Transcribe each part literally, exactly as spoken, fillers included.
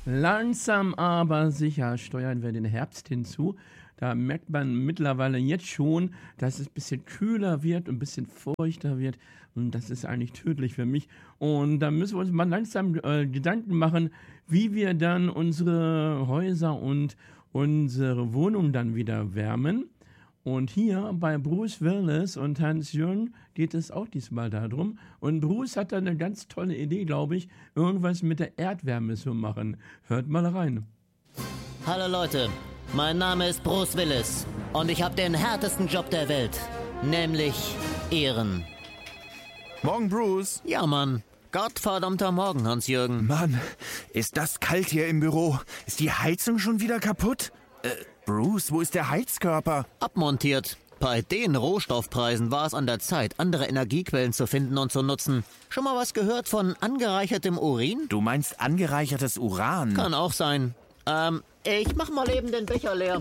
Langsam aber sicher steuern wir den Herbst hinzu. Da merkt man mittlerweile jetzt schon, dass es ein bisschen kühler wird und ein bisschen feuchter wird. Und das ist eigentlich tödlich für mich. Und da müssen wir uns mal langsam äh, Gedanken machen, wie wir dann unsere Häuser und unsere Wohnung dann wieder wärmen. Und hier bei Bruce Willis und Hans-Jürgen geht es auch diesmal darum. Und Bruce hat da eine ganz tolle Idee, glaube ich, irgendwas mit der Erdwärme zu machen. Hört mal rein. Hallo Leute, mein Name ist Bruce Willis und ich habe den härtesten Job der Welt, nämlich Ehren. Morgen, Bruce. Ja, Mann. Gottverdammter Morgen, Hans-Jürgen. Mann, ist das kalt hier im Büro. Ist die Heizung schon wieder kaputt? Äh, Bruce, wo ist der Heizkörper? Abmontiert. Bei den Rohstoffpreisen war es an der Zeit, andere Energiequellen zu finden und zu nutzen. Schon mal was gehört von angereichertem Urin? Du meinst angereichertes Uran? Kann auch sein. Ähm, ich mach mal eben den Becher leer.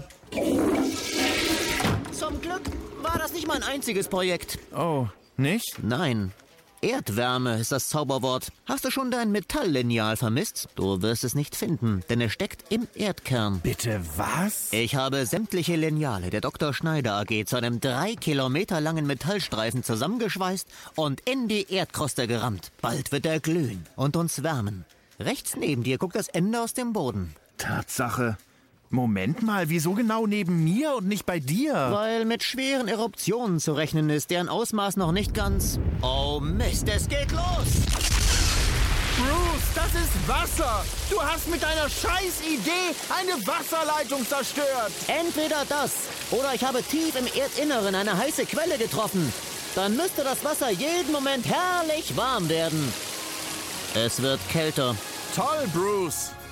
Zum Glück war das nicht mein einziges Projekt. Oh, nicht? Nein. Erdwärme ist das Zauberwort. Hast du schon dein Metalllineal vermisst? Du wirst es nicht finden, denn es steckt im Erdkern. Bitte was? Ich habe sämtliche Lineale der Doktor Schneider A G zu einem drei Kilometer langen Metallstreifen zusammengeschweißt und in die Erdkruste gerammt. Bald wird er glühen und uns wärmen. Rechts neben dir guckt das Ende aus dem Boden. Tatsache. Moment mal, wieso genau neben mir und nicht bei dir? Weil mit schweren Eruptionen zu rechnen ist, deren Ausmaß noch nicht ganz... Oh Mist, es geht los! Bruce, das ist Wasser! Du hast mit deiner Scheißidee eine Wasserleitung zerstört! Entweder das, oder ich habe tief im Erdinneren eine heiße Quelle getroffen. Dann müsste das Wasser jeden Moment herrlich warm werden. Es wird kälter. Toll, Bruce!